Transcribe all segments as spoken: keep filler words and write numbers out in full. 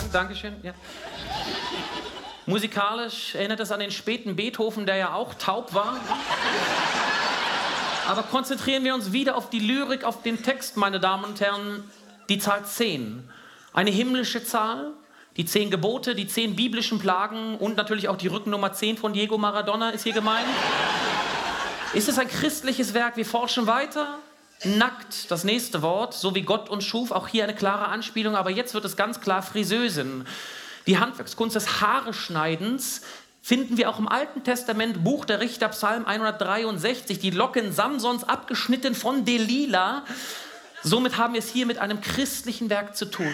Dankeschön. Ja. Musikalisch erinnert es an den späten Beethoven, der ja auch taub war. Aber konzentrieren wir uns wieder auf die Lyrik, auf den Text, meine Damen und Herren. Die Zahl zehn. Eine himmlische Zahl. Die zehn Gebote, die zehn biblischen Plagen und natürlich auch die Rückennummer zehn von Diego Maradona ist hier gemeint. Ist es ein christliches Werk? Wir forschen weiter. Nackt, das nächste Wort, so wie Gott uns schuf, auch hier eine klare Anspielung, aber jetzt wird es ganz klar Friseusin. Die Handwerkskunst des Haareschneidens finden wir auch im Alten Testament, Buch der Richter, Psalm hundertdreiundsechzig, die Locken Samsons abgeschnitten von Delila. Somit haben wir es hier mit einem christlichen Werk zu tun.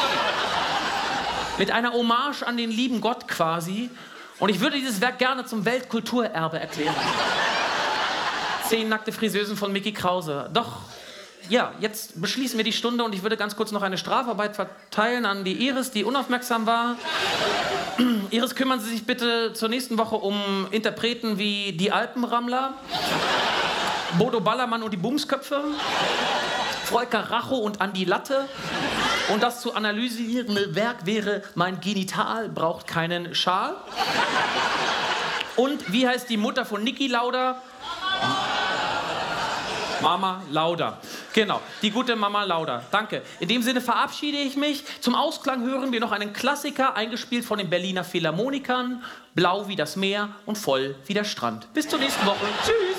Mit einer Hommage an den lieben Gott quasi. Und ich würde dieses Werk gerne zum Weltkulturerbe erklären. Zehn nackte Friseusen von Mickey Krause. Doch, ja, jetzt beschließen wir die Stunde und ich würde ganz kurz noch eine Strafarbeit verteilen an die Iris, die unaufmerksam war. Iris, kümmern Sie sich bitte zur nächsten Woche um Interpreten wie die Alpenrammler, Bodo Ballermann und die Bumsköpfe, Volker Racho und Andi Latte. Und das zu analysierende Werk wäre Mein Genital braucht keinen Schal. Und wie heißt die Mutter von Niki Lauda? Mama Lauda. Genau, die gute Mama Lauda. Danke. In dem Sinne verabschiede ich mich. Zum Ausklang hören wir noch einen Klassiker, eingespielt von den Berliner Philharmonikern. Blau wie das Meer und voll wie der Strand. Bis zur nächsten Woche. Tschüss.